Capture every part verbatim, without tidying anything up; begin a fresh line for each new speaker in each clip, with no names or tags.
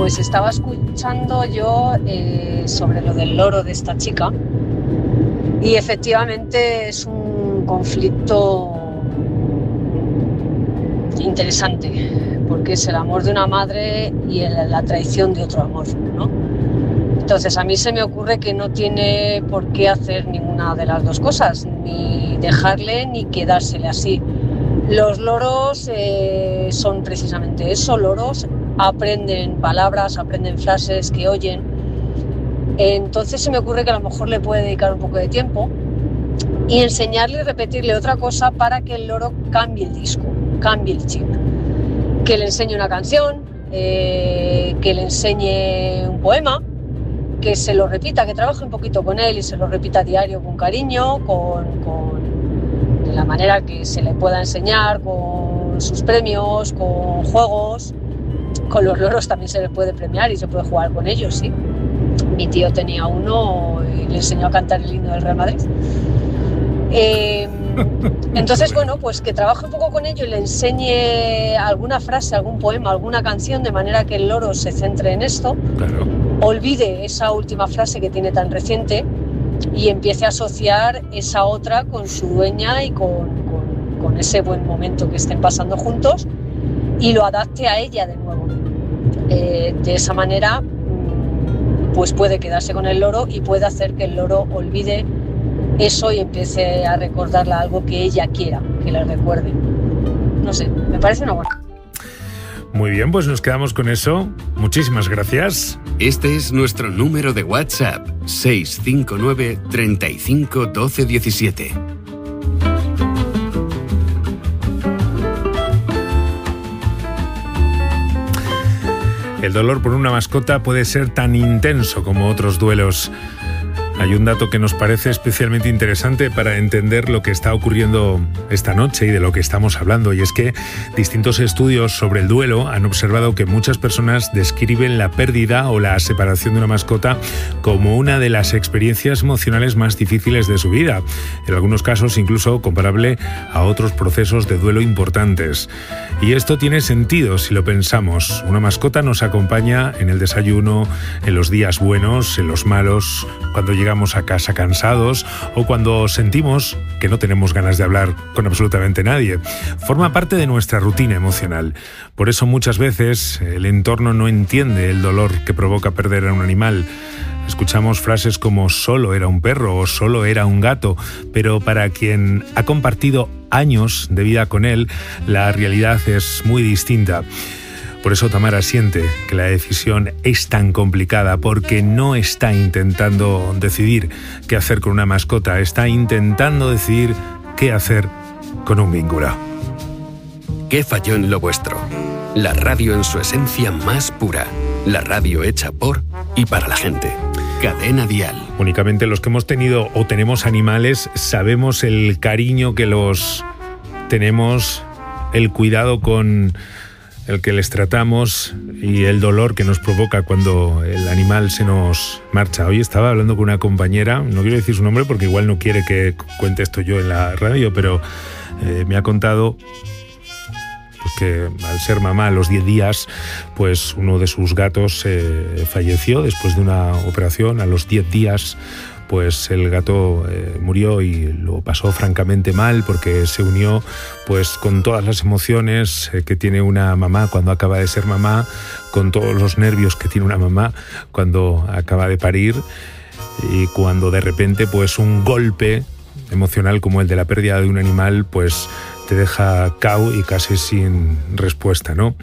pues estaba escuchando yo eh, sobre lo del loro de esta chica y efectivamente es un conflicto interesante porque es el amor de una madre y el, la traición de otro amor, ¿no? Entonces a mí se me ocurre que no tiene por qué hacer ninguna de las dos cosas, ni dejarle ni quedársele así. Los loros eh, son precisamente eso, loros, aprenden palabras, aprenden frases que oyen. Entonces se me ocurre que a lo mejor le puede dedicar un poco de tiempo y enseñarle y repetirle otra cosa para que el loro cambie el disco, cambie el chip. Que le enseñe una canción, eh, que le enseñe un poema, que se lo repita, que trabaje un poquito con él y se lo repita a diario con cariño, con, con de la manera que se le pueda enseñar, con sus premios, con juegos. Con los loros también se les puede premiar y se puede jugar con ellos, sí. Mi tío tenía uno y le enseñó a cantar el himno del Real Madrid. Eh, entonces, bueno, pues que trabaje un poco con ello y le enseñe alguna frase, algún poema, alguna canción, de manera que el loro se centre en esto,
claro.
Olvide esa última frase que tiene tan reciente y empiece a asociar esa otra con su dueña y con, con, con ese buen momento que estén pasando juntos y lo adapte a ella de nuevo. Eh, de esa manera, pues puede quedarse con el loro y puede hacer que el loro olvide eso y empiece a recordarle algo que ella quiera, que le recuerde. No sé, me parece una buena.
Muy bien, pues nos quedamos con eso. Muchísimas gracias.
Este es nuestro número de WhatsApp, seis cinco nueve, treinta y cinco, doce diecisiete.
El dolor por una mascota puede ser tan intenso como otros duelos. Hay un dato que nos parece especialmente interesante para entender lo que está ocurriendo esta noche y de lo que estamos hablando, y es que distintos estudios sobre el duelo han observado que muchas personas describen la pérdida o la separación de una mascota como una de las experiencias emocionales más difíciles de su vida, en algunos casos incluso comparable a otros procesos de duelo importantes. Y esto tiene sentido si lo pensamos. Una mascota nos acompaña en el desayuno, en los días buenos, en los malos, cuando llegamos a casa cansados o cuando sentimos que no tenemos ganas de hablar con absolutamente nadie. Forma parte de nuestra rutina emocional. Por eso muchas veces el entorno no entiende el dolor que provoca perder a un animal. Escuchamos frases como solo era un perro o solo era un gato, pero para quien ha compartido años de vida con él, la realidad es muy distinta. Por eso Tamara siente que la decisión es tan complicada, porque no está intentando decidir qué hacer con una mascota, está intentando decidir qué hacer con un vínculo.
¿Qué falló en lo vuestro? La radio en su esencia más pura. La radio hecha por y para la gente. Cadena Dial.
Únicamente los que hemos tenido o tenemos animales sabemos el cariño que los tenemos, el cuidado con el que les tratamos y el dolor que nos provoca cuando el animal se nos marcha. Hoy estaba hablando con una compañera, no quiero decir su nombre porque igual no quiere que cuente esto yo en la radio, pero eh, me ha contado pues, que al ser mamá a los diez días, pues uno de sus gatos eh, falleció después de una operación. A los diez días pues el gato eh, murió y lo pasó francamente mal porque se unió pues con todas las emociones eh, que tiene una mamá cuando acaba de ser mamá, con todos los nervios que tiene una mamá cuando acaba de parir, y cuando de repente pues un golpe emocional como el de la pérdida de un animal pues te deja cao y casi sin respuesta, ¿no?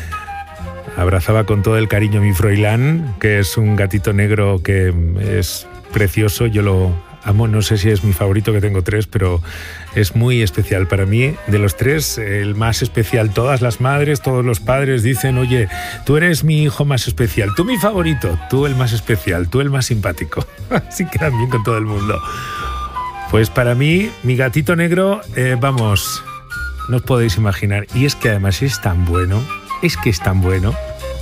Abrazaba con todo el cariño a mi Froilán, que es un gatito negro que es precioso, yo lo amo, no sé si es mi favorito, que tengo tres, pero es muy especial para mí. De los tres, el más especial. Todas las madres, todos los padres dicen, oye, tú eres mi hijo más especial, tú mi favorito, tú el más especial, tú el más simpático. Así quedan bien con todo el mundo. Pues para mí, mi gatito negro, eh, vamos, no os podéis imaginar. Y es que además es tan bueno, es que es tan bueno.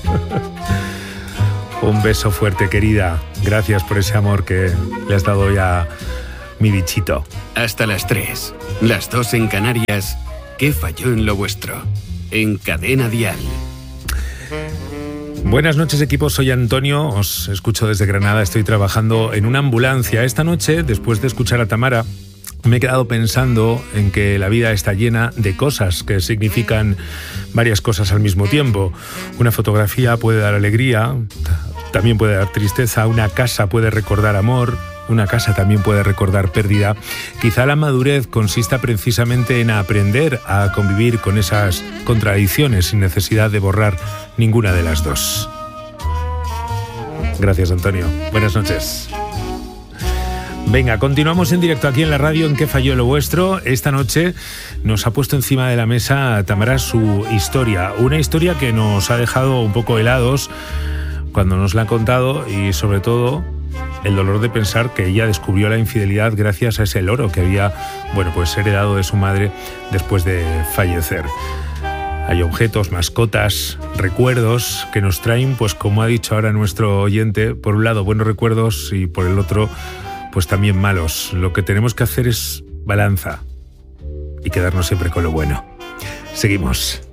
Un beso fuerte, querida. Gracias por ese amor que le has dado ya a mi bichito.
Hasta las tres, las dos en Canarias. ¿Qué falló en lo vuestro? En Cadena Dial.
Buenas noches, equipo, soy Antonio, os escucho desde Granada, estoy trabajando en una ambulancia. Esta noche, después de escuchar a Tamara, me he quedado pensando en que la vida está llena de cosas que significan varias cosas al mismo tiempo. Una fotografía puede dar alegría, también puede dar tristeza, una casa puede recordar amor, una casa también puede recordar pérdida. Quizá la madurez consista precisamente en aprender a convivir con esas contradicciones sin necesidad de borrar ninguna de las dos. Gracias, Antonio. Buenas noches. Venga, continuamos en directo aquí en la radio en ¿Qué falló lo vuestro? Esta noche nos ha puesto encima de la mesa Tamara su historia, una historia que nos ha dejado un poco helados cuando nos la ha contado, y sobre todo el dolor de pensar que ella descubrió la infidelidad gracias a ese loro que había, bueno, pues heredado de su madre después de fallecer. Hay objetos, mascotas, recuerdos que nos traen, pues como ha dicho ahora nuestro oyente, por un lado buenos recuerdos y por el otro pues también malos. Lo que tenemos que hacer es balanza y quedarnos siempre con lo bueno. Seguimos.